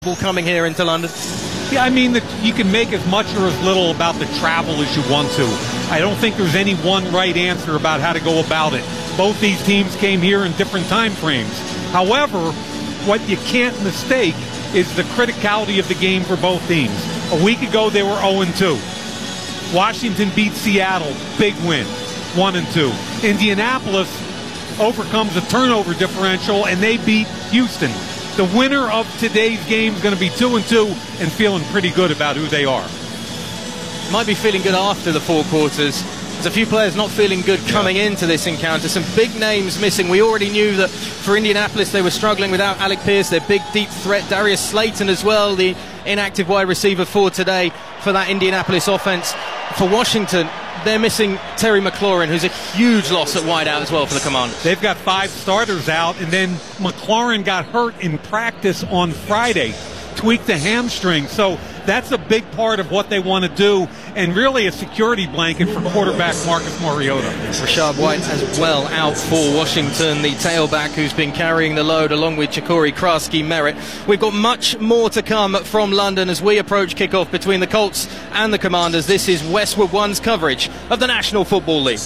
coming here into London? Yeah, I mean, you can make as much or as little about the travel as you want to. I don't think there's any one right answer about how to go about it. Both these teams came here in different time frames. However, what you can't mistake is the criticality of the game for both teams. A week ago, they were 0-2. Washington beat Seattle, big win, 1-2. Indianapolis overcomes the turnover differential, and they beat Houston. The winner of today's game is going to be 2-2 and feeling pretty good about who they are. Might be feeling good after the four quarters. There's a few players not feeling good coming into this encounter. Some big names missing. We already knew that for Indianapolis they were struggling without Alec Pierce, their big deep threat. Darius Slayton as well, the inactive wide receiver for today for that Indianapolis offense. For Washington, they're missing Terry McLaurin, who's a huge loss at wideout as well for the Commanders. They've got 5 starters out, and then McLaurin got hurt in practice on Friday, tweaked the hamstring. So that's a big part of what they want to do, and really a security blanket for quarterback Marcus Mariota. Rachaad White as well out for Washington, the tailback who's been carrying the load along with Chakori Krasky-Merritt. We've got much more to come from London as we approach kickoff between the Colts and the Commanders. This is Westwood One's coverage of the National Football League.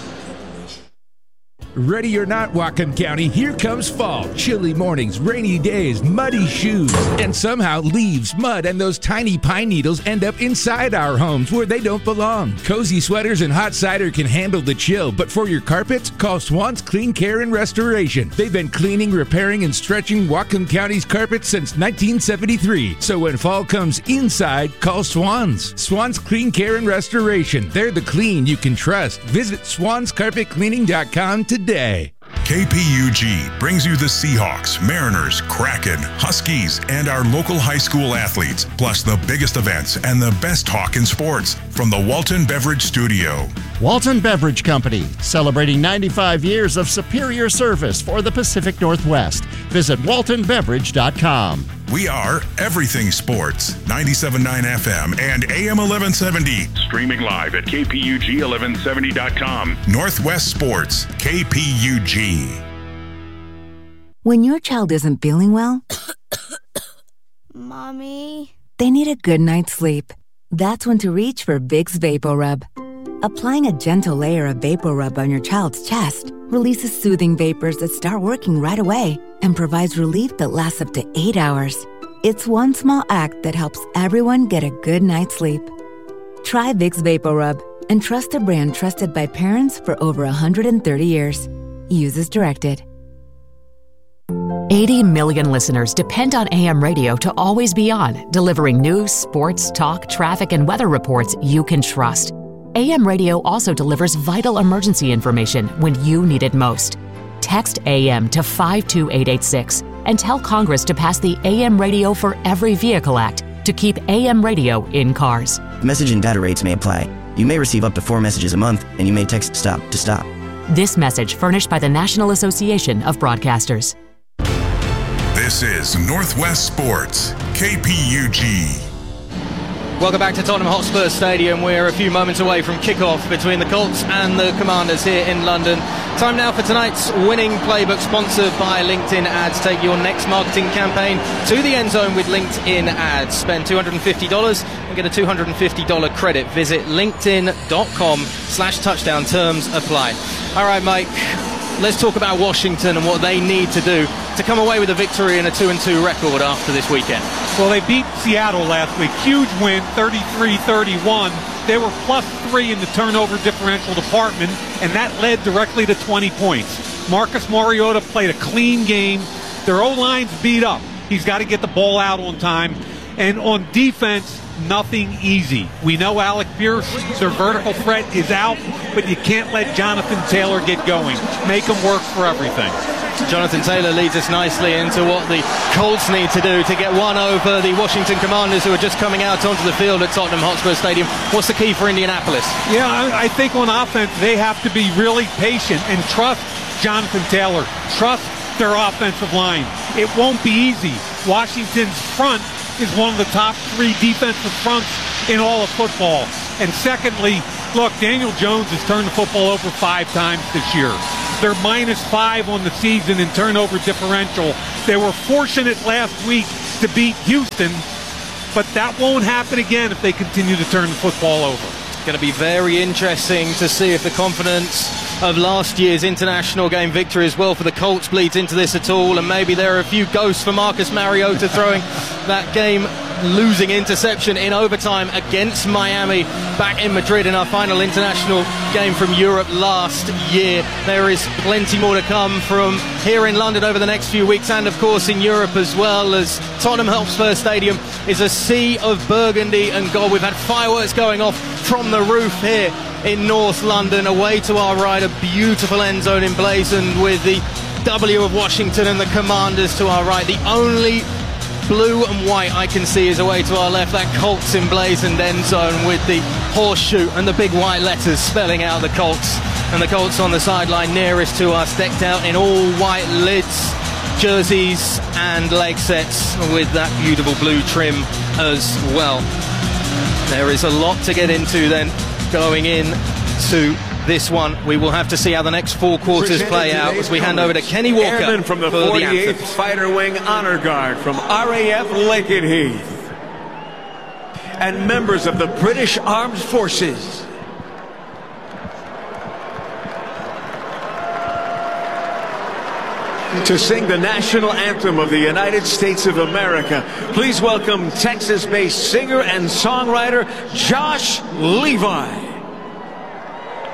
Ready or not, Whatcom County, here comes fall. Chilly mornings, rainy days, muddy shoes, and somehow leaves, mud, and those tiny pine needles end up inside our homes where they don't belong. Cozy sweaters and hot cider can handle the chill, but for your carpets, call Swan's Clean Care and Restoration. They've been cleaning, repairing, and stretching Whatcom County's carpets since 1973. So when fall comes inside, call Swan's. Swan's Clean Care and Restoration. They're the clean you can trust. Visit swanscarpetcleaning.com today. KPUG brings you the Seahawks, Mariners, Kraken, Huskies, and our local high school athletes, plus the biggest events and the best talk in sports from the Walton Beverage Studio. Walton Beverage Company, celebrating 95 years of superior service for the Pacific Northwest. Visit waltonbeverage.com. We are Everything Sports, 97.9 FM and AM 1170. Streaming live at kpug1170.com. Northwest Sports, KPUG. When your child isn't feeling well, Mommy, they need a good night's sleep. That's when to reach for Vicks VapoRub. Applying a gentle layer of VapoRub on your child's chest releases soothing vapors that start working right away and provides relief that lasts up to 8 hours. It's one small act that helps everyone get a good night's sleep. Try Vicks VapoRub and trust a brand trusted by parents for over 130 years. Use as directed. 80 million listeners depend on AM radio to always be on, delivering news, sports, talk, traffic, and weather reports you can trust. AM radio also delivers vital emergency information when you need it most. Text AM to 52886 and tell Congress to pass the AM Radio for Every Vehicle Act to keep AM radio in cars. Message and data rates may apply. You may receive up to 4 messages a month, and you may text STOP to stop. This message furnished by the National Association of Broadcasters. This is Northwest Sports, KPUG. Welcome back to Tottenham Hotspur Stadium. We're a few moments away from kickoff between the Colts and the Commanders here in London. Time now for tonight's winning playbook, sponsored by LinkedIn Ads. Take your next marketing campaign to the end zone with LinkedIn Ads. Spend $250 and get a $250 credit. Visit linkedin.com/touchdown. Terms apply. All right, Mike, let's talk about Washington and what they need to do to come away with a victory and a 2-2 record after this weekend. Well, they beat Seattle last week. Huge win, 33-31. They were +3 in the turnover differential department, and that led directly to 20 points. Marcus Mariota played a clean game. Their O-line's beat up. He's got to get the ball out on time. And on defense, nothing easy. We know Alec Pierce, their vertical threat, is out, but you can't let Jonathan Taylor get going. Make him work for everything. Jonathan Taylor leads us nicely into what the Colts need to do to get one over the Washington Commanders, who are just coming out onto the field at Tottenham Hotspur Stadium. What's the key for Indianapolis? Yeah, I think on offense they have to be really patient and trust Jonathan Taylor. Trust their offensive line. It won't be easy. Washington's front is one of the top 3 defensive fronts in all of football. And secondly, look, Daniel Jones has turned the football over 5 times this year. They're -5 on the season in turnover differential. They were fortunate last week to beat Houston, but that won't happen again if they continue to turn the football over. Going to be very interesting to see if the confidence of last year's international game victory as well for the Colts bleeds into this at all, and maybe there are a few ghosts for Marcus Mariota throwing that game losing interception in overtime against Miami back in Madrid in our final international game from Europe last year. There is plenty more to come from here in London over the next few weeks, and of course in Europe as well, as Tottenham Hotspur Stadium is a sea of burgundy and gold. We've had fireworks going off from the roof here in North London. Away to our right, a beautiful end zone emblazoned with the W of Washington and the Commanders to our right. The only blue and white I can see is away to our left, that Colts emblazoned end zone with the horseshoe and the big white letters spelling out the Colts. And the Colts on the sideline nearest to us, decked out in all white lids, jerseys and leg sets with that beautiful blue trim as well. There is a lot to get into then going in to this one. We will have to see how the next four quarters play out as we hand over to Kenny Walker. Airman from the 48th Fighter Wing Honor Guard from RAF Lakenheath. And members of the British Armed Forces. To sing the national anthem of the United States of America, please welcome Texas-based singer and songwriter Josh Levi.